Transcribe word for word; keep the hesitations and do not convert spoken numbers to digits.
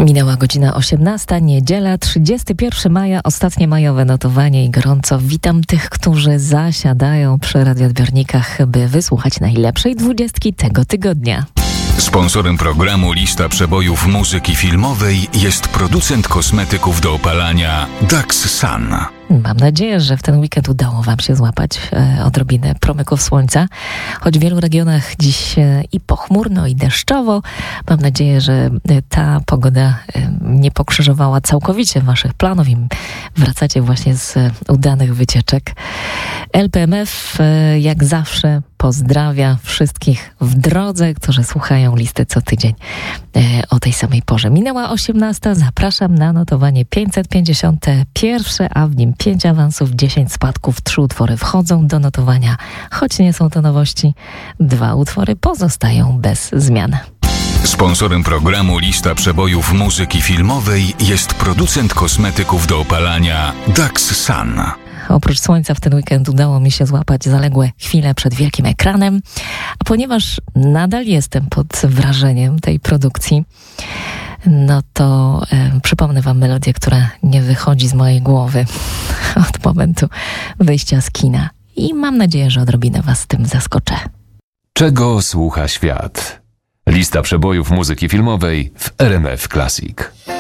Minęła godzina osiemnasta, niedziela, trzydziestego pierwszego maja, ostatnie majowe notowanie i gorąco witam tych, którzy zasiadają przy radioodbiornikach, by wysłuchać najlepszej dwudziestki tego tygodnia. Sponsorem programu Lista Przebojów Muzyki Filmowej jest producent kosmetyków do opalania Dax Sun. Mam nadzieję, że w ten weekend udało Wam się złapać e, odrobinę promyków słońca, choć w wielu regionach dziś e, i pochmurno, i deszczowo. Mam nadzieję, że e, ta pogoda e, nie pokrzyżowała całkowicie Waszych planów i wracacie właśnie z e, udanych wycieczek. L P M F e, jak zawsze pozdrawia wszystkich w drodze, którzy słuchają listy co tydzień e, o tej samej porze. Minęła osiemnasta, zapraszam na notowanie pięćset pięćdziesiąte pierwsze, a w nim pięć awansów, dziesięć spadków, trzy utwory wchodzą do notowania, choć nie są to nowości, dwa utwory pozostają bez zmian. Sponsorem programu Lista Przebojów Muzyki Filmowej jest producent kosmetyków do opalania Dax Sun. Oprócz słońca w ten weekend udało mi się złapać zaległe chwile przed wielkim ekranem, a ponieważ nadal jestem pod wrażeniem tej produkcji, no to e, przypomnę Wam melodię, która nie wychodzi z mojej głowy od momentu wyjścia z kina. I mam nadzieję, że odrobinę Was tym zaskoczę. Czego słucha świat? Lista przebojów muzyki filmowej w R M F Classic.